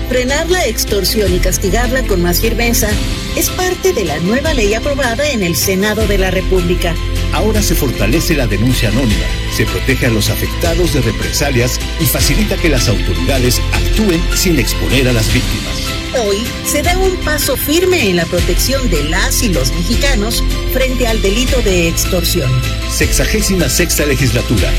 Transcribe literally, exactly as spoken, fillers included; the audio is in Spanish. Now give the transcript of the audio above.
Frenar la extorsión y castigarla con más firmeza es parte de la nueva ley aprobada en el Senado de la República. Ahora se fortalece la denuncia anónima, se protege a los afectados de represalias y facilita que las autoridades actúen sin exponer a las víctimas. Hoy se da un paso firme en la protección de las y los mexicanos frente al delito de extorsión. Sexagésima sexta legislatura.